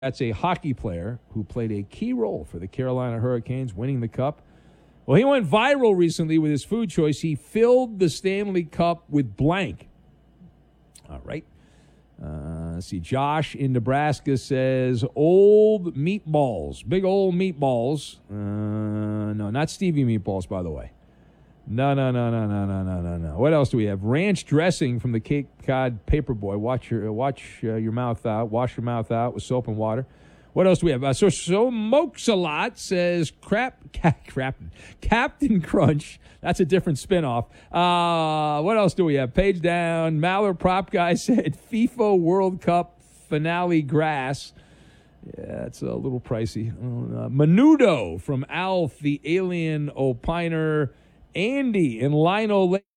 That's a hockey player who played a key role for the Carolina Hurricanes winning the Cup. Well, he went viral recently with his food choice. He filled the Stanley Cup with blank. All right. Let's see. Josh in Nebraska says old meatballs. Big old meatballs. No, not Stevie meatballs, by the way. No. What else do we have? Ranch dressing from the Cape Cod Paperboy. Watch your mouth out. Wash your mouth out with soap and water. What else do we have? So Mokes-a-Lot says Captain Crunch. That's a different spinoff. What else do we have? Page down. Maller Prop Guy said FIFA World Cup finale grass. Yeah, it's a little pricey. Menudo from Alf, the Alien Opiner. Andy and Lionel